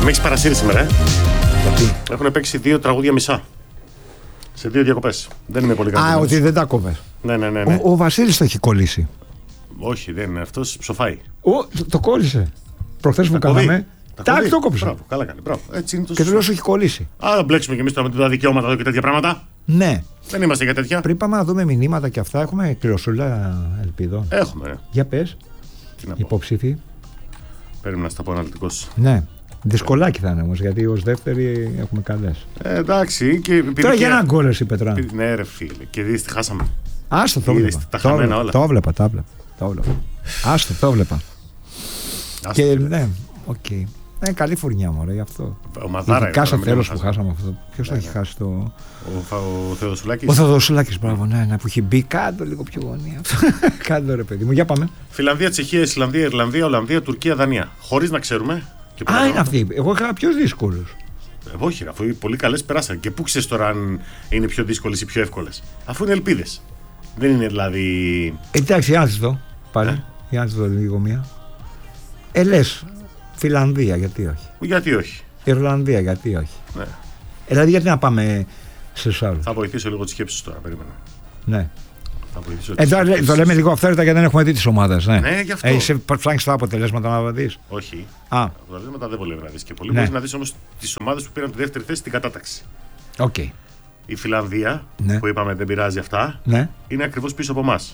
έχεις παρασύρει σήμερα, Γιατί? Έχουν παίξει 2 τραγούδια μισά. Σε 2 διακοπές. Δεν είμαι πολύ καλά. Ότι δεν τα κόβες. Ναι. Ο Βασίλης το έχει κολλήσει. Όχι, δεν είναι. Αυτός ψοφάει. Το κόλλησε. Προχθές που κάναμε. Τάκ, το κόψε. Μπράβο, καλά κάνει. Μπράβο. Έτσι είναι το Και του λέω σου έχει κολλήσει. Α, μπλέξουμε κι εμείς τώρα με τα δικαιώματα εδώ και τέτοια πράγματα. Ναι. Δεν είμαστε για τέτοια. Πριν πάμε να δούμε μηνύματα και αυτά, έχουμε κληροσούλα ελπίδων. Έχουμε. Για πες. Τι να πω. Υποψήφοι. Περίμενα να στα πω αναλυτικός. Ναι. Δυσκολάκι θα είναι όμως, γιατί ως δεύτερη έχουμε καλές. Εντάξει. Και τώρα για έναν γκολ εσύ, Πετρά. Ναι, ρε φίλε. Και δεις τι χάσαμε. Άστο, το βλέπα. Τα χαμένα όλα. Το βλέπα. Άστο, το βλέπα. Και ναι, οκ. Καλή φουρνιά μου, γι' αυτό. Ειδικά στο τέλος που χάσαμε αυτό. Ποιος το έχει χάσει το. Ο Θεοδοσουλάκης. Ο Θεοδοσουλάκης, μπράβο, ναι, που έχει μπει κάτω λίγο πιο γωνία. Κάτω, ρε παιδί μου, για πάμε. Φιλανδία, Τσεχία, Ισλανδία, Ιρλανδία, Ολλανδία, Τουρκία, Δανία. Χωρίς να ξέρουμε. Είναι αυτοί. Εγώ είχα πιο δύσκολους. Όχι, αφού οι πολύ καλές περάσαν. Και πού ξέρεις τώρα αν είναι πιο δύσκολες ή πιο εύκολες. Αφού είναι ελπίδες. Δεν είναι δηλαδή. Εντάξει, άντζητο πάλι. Για να το λίγο μία. Λες, Φιλανδία, γιατί όχι. Γιατί όχι. Ιρλανδία, γιατί όχι. Ναι. Δηλαδή, γιατί να πάμε στους άλλους. Θα βοηθήσω λίγο τις σκέψεις τώρα, περίμενα. Ναι. Θα βοηθήσω το λέμε λίγο αυθαίρετα γιατί δεν έχουμε δει τις ομάδες. Ναι, γι' αυτό. Ψάχνεις τα αποτελέσματα να δεις. Όχι. Τα αποτελέσματα δεν πολύ να δεις και πολύ. Μπορείς να δεις όμως τις ομάδες που πήραν τη δεύτερη θέση στην κατάταξη. Οκ. Η Φιλανδία, που είπαμε δεν πειράζει αυτά, είναι ακριβώς πίσω από εμάς.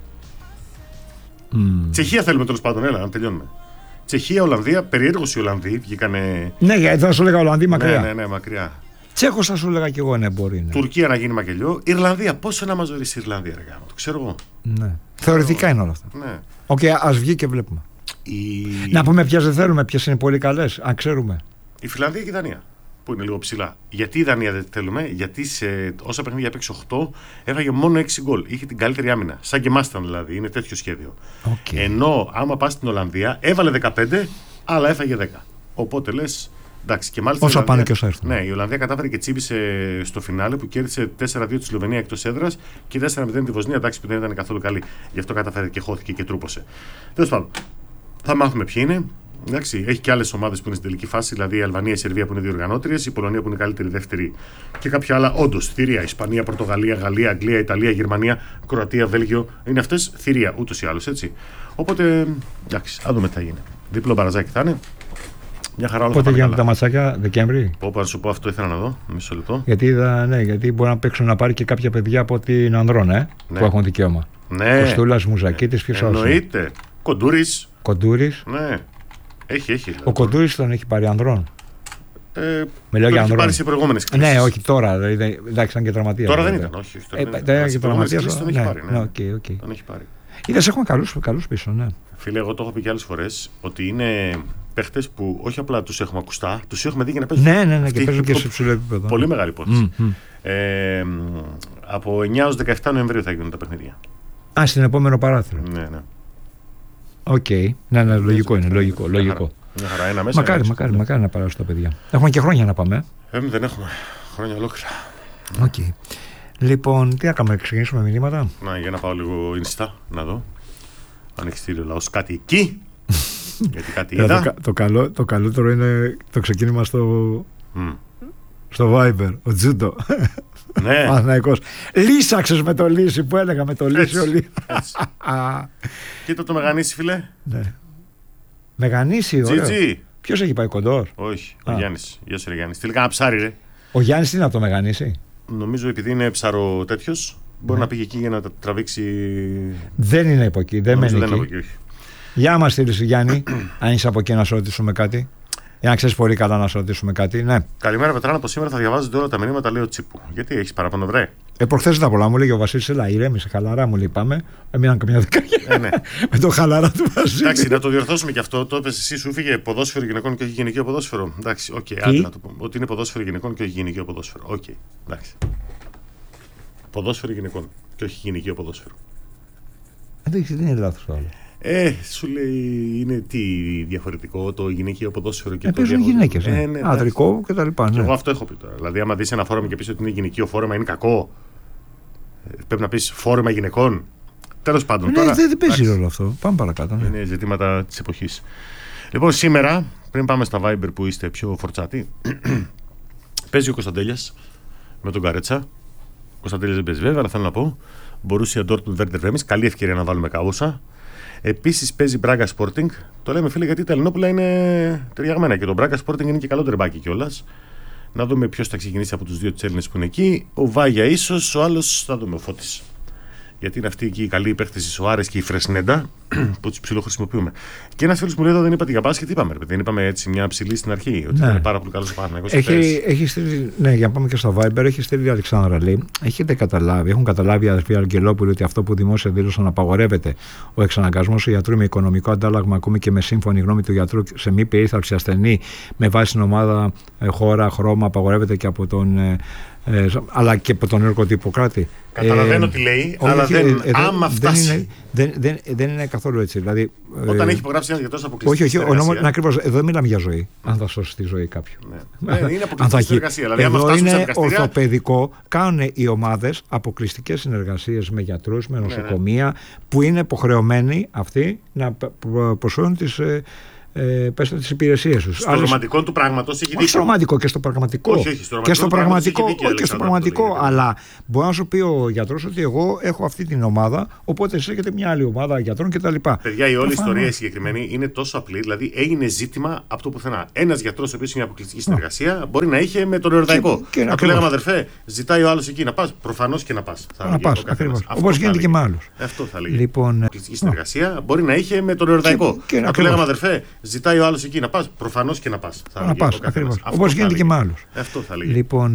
Τσεχία θέλουμε τέλος πάντων, έλα να τελειώνουμε. Τσεχία, Ολλανδία, περίεργος οι Ολλανδοί βγήκανε. Ναι, εδώ σου έλεγα Ολλανδοί μακριά. Ναι, μακριά. Τσέχος θα σου έλεγα κι εγώ, ναι, μπορεί. Ναι. Τουρκία να γίνει μακελιό. Ιρλανδία, πόσο να μας ζωήσει η Ιρλανδία, ρε γάμο, το ξέρω εγώ. Ναι. Θεωρητικά είναι όλα αυτά. Ναι. Οκ, ας βγει και βλέπουμε. Να πούμε ποιες δεν θέλουμε, ποιες είναι πολύ καλές, αν ξέρουμε. Η Φιλανδία και η Δανία. Που είναι λίγο ψηλά. Γιατί η Δανία δεν θέλουμε, γιατί σε όσα παιχνίδια παίξει 8, έφαγε μόνο 6 γκολ. Είχε την καλύτερη άμυνα. Σαν και εμάς ήταν δηλαδή, είναι τέτοιο σχέδιο. Ενώ άμα πας στην Ολλανδία, έβαλε 15, αλλά έφαγε 10. Οπότε λες, εντάξει, και μάλιστα. Όσα πάνε και όσα έρθουν. Ναι, η Ολλανδία κατάφερε και τσίπησε στο φινάλε που κέρδισε 4-2 τη Σλοβενία εκτός έδρας και 4-0 τη Βοσνία, εντάξει, που δεν ήταν καθόλου καλή. Γι' αυτό κατάφερε και χώθηκε και τρούπωσε. Τέλος πάντων, θα μάθουμε ποιοι είναι. Εντάξει, έχει και άλλες ομάδες που είναι στην τελική φάση, δηλαδή η Αλβανία, η Σερβία που είναι διοργανώτριες, η Πολωνία που είναι καλύτερη δεύτερη και κάποια άλλα. Όντως, θηρία. Ισπανία, Πορτογαλία, Γαλλία, Αγγλία, Ιταλία, Γερμανία, Κροατία, Βέλγιο. Είναι αυτές θηρία ούτως ή άλλως, έτσι. Οπότε, εντάξει, α δούμε τι θα γίνει. Δίπλο μπαραζάκι θα είναι. Μια χαρά όλα. Πότε γίνονται τα ματσάκια, Δεκέμβρη. Να σου πω, αυτό ήθελα να δω. Μισό λεπτό. Γιατί μπορεί να παίξουν να πάρει και κάποια παιδιά από την Ανδρών, που έχουν δικαίωμα. Ναι. Κοστούλας, Μουζακίτης, ποιος άλλος. Εννοείται. Κοντούρης. Ναι. Έχει. Δηλαδή. Ο Κοντούρης τον έχει πάρει Ανδρών. Τον έχει πάρει σε προηγούμενες κρίσεις. Ναι, όχι τώρα. Δηλαδή, εντάξει, ήταν και τραυματίας. Τώρα δεν ήταν, όχι. Ήταν και τραυματίας. Τον έχει πάρει. Τον έχει πάρει. Είδες, έχουμε καλούς πίσω, ναι. Φίλε, εγώ το έχω πει και άλλες φορές ότι είναι παίχτες που όχι απλά τους έχουμε ακουστά, τους έχουμε δει και να παίζουν. Ναι, και παίζουν και σε ψηλό επίπεδο. Πολύ μεγάλη υπόθεση. Από 9 ως 17 Νοεμβρίου θα γίνουν τα παιχνίδια. Στην επόμενο παράθυρο. Ναι. Οκ. Ναι, λογικό είναι. Λογικό. Μια χαρά, ένα μέσα. Μακάρι να περάσουν τα παιδιά. Έχουμε και χρόνια να πάμε. Δεν έχουμε. Χρόνια ολόκληρα. Οκ. Λοιπόν, τι να κάνουμε, ξεκινήσουμε μηνύματα. Για να πάω λίγο Insta να δω. Αν έχει στείλει ο λαός κάτι εκεί. Γιατί κάτι είδα. Το καλύτερο είναι το ξεκίνημα στο Viber, ο Τζούντο. Ναι. Παναθηναϊκός. Λύσαξες με το Λύση που έλεγα, με το Λύση ο Λύση. Κοίτα το Μεγανήσι, φίλε. Ναι. Μεγανήσι, ωραίο. Ποιος έχει πάει, Κοντόρ? Όχι, ο Γιάννης. Γεια σου, ρε Γιάννη. Στείλει κανένα ψάρι, ρε. Ο Γιάννης είναι από το Μεγανήσι. Νομίζω επειδή είναι ψαρο τέτοιος, μπορεί να πήγε εκεί για να τα τραβήξει. Δεν είναι από εκεί, δεν μένει εκεί. Για μας στείλεις, Γιάννη, αν είσαι από εκεί να σου ρωτήσουμε κάτι. Για να ξέρεις πολύ καλά να σου ρωτήσουμε κάτι, ναι. Καλημέρα, Πετράνα. Από σήμερα θα διαβάζετε όλα τα μηνύματα, λέει ο Τσίπου. Γιατί έχεις παράπονο, βρε? Προχθές τα πολλά μου λέει ο Βασίλης, έλα, ηρέμησε, χαλαρά μου λέει, πάμε. Έμειναν καμιά δεκαετία. Ναι. Με το χαλαρά του Βασίλη. Εντάξει, να το διορθώσουμε και αυτό. Το έπεσε εσύ, σου φύγε ποδόσφαιρο γυναικών και όχι γυναικείο ποδόσφαιρο. Εντάξει, άντε να το πούμε. Ότι είναι ποδόσφαιρο γυναικών και όχι γυναικείο ποδόσφαιρο. Εντάξει. Ποδόσφαιρο γυναικών και όχι γυναικείο ποδόσφαιρο. Εντάξει, δεν είναι λάθος το άλλο. Σου λέει είναι τι διαφορετικό το γυναικείο ποδόσφαιρο και το παίζουν γυναίκες, ανδρικό κτλ. Ναι. Εγώ αυτό έχω πει τώρα. Δηλαδή, άμα δεις ένα φόρεμα και πεις ότι είναι γυναικείο φόρεμα, είναι κακό. Πρέπει να πεις φόρεμα γυναικών. Τέλος πάντων. Ναι, τώρα, δεν παίζει ρόλο αυτό. Πάμε παρακάτω. Είναι ζητήματα της εποχής. Λοιπόν, σήμερα πριν πάμε στα Viber που είστε πιο φορτσάτοι, παίζει ο Κωνσταντέλιας με τον Καρέτσα. Ο Κωνσταντέλιας δεν παίζει βέβαια, αλλά θέλω να πω. Μπορούσια Ντόρτμουντ Βέρντερ Βρέμις. Καλή ευκαιρία να βάλουμε καούσα. Επίσης παίζει Μπράγκα Sporting. Το λέμε φίλε γιατί τα Ελληνόπουλα είναι ταιριαγμένα και το Μπράγκα Sporting είναι και καλό τερμπάκι κιόλας. Να δούμε ποιος θα ξεκινήσει από τους δύο τους Έλληνες που είναι εκεί. Ο Βάγια ίσως, ο άλλος θα δούμε, ο Φώτης. Γιατί είναι αυτή εκεί η καλή υπέρθεση Σοάρες και η Φρεσνέντα που τους ψιλοχρησιμοποιούμε. Και ένας φίλος μου λέει εδώ δεν είπατε για μπάσκετ, είπαμε. Δεν είπαμε έτσι μια ψηλή στην αρχή. Ότι είναι πάρα πολύ καλό ο Παναθηναϊκός. Έχει στείλει, ναι, για να πάμε και στο Viber, έχει στείλει η Αλεξάνδρα λέει. Έχουν καταλάβει οι αδερφοί Αγγελόπουλοι ότι αυτό που δημόσια δήλωσαν απαγορεύεται. Ο εξαναγκασμός του γιατρού με οικονομικό αντάλλαγμα, ακόμη και με σύμφωνη γνώμη του γιατρού σε μη περίθαλψη ασθενή με βάση την ομάδα, χώρα, χρώμα, απαγορεύεται και από τον. Αλλά και από τον έργο του Ιπποκράτη. Καταλαβαίνω τι λέει, αλλά άμα φτάσει. Δεν είναι καθόλου έτσι. Δηλαδή, όταν έχει υπογράψει ένα γιατρός αποκλειστική συνεργασία. Όχι, ακριβώς. Εδώ δεν μιλάμε για ζωή. Αν θα σώσει τη ζωή κάποιου. Ναι, είναι αποκλειστική συνεργασία. Δηλαδή, εδώ είναι ορθοπαιδικό. Κάνουν οι ομάδες αποκλειστικές συνεργασίες με γιατρούς, με νοσοκομεία, που είναι υποχρεωμένοι αυτοί να προσφέρουν τις. Πέστε τις υπηρεσίες τους. Στο ρομαντικό του πράγματος έχει δίκιο. Στο ρομαντικό και στο πραγματικό. Όχι, στο πραγματικό. Αλλά μπορεί να σου πει ο γιατρός ότι εγώ έχω αυτή την ομάδα, οπότε εσύ έχετε μια άλλη ομάδα γιατρών κτλ. Παιδιά, η όλη ιστορία συγκεκριμένη είναι τόσο απλή, δηλαδή έγινε ζήτημα από το πουθενά. Ένας γιατρός, ο οποίος έχει μια αποκλειστική συνεργασία, μπορεί να είχε με τον εορταϊκό. Να του λέγαμε αδερφέ, ζητάει ο άλλος εκεί να πας. Προφανώς και να πας. Να πας, ακριβώς. Όπως γίνεται και με άλλους. Αυτό θα λέγει. Αποκλειστική συνεργασία μπορεί να είχε με τον εορταϊκό. Να του λέγαμε αδερφέ. Ζητάει ο άλλος εκεί να πας. Προφανώς και να πας. Να πας, ακριβώς. Όπως γίνεται και με άλλους. Αυτό θα λέγει.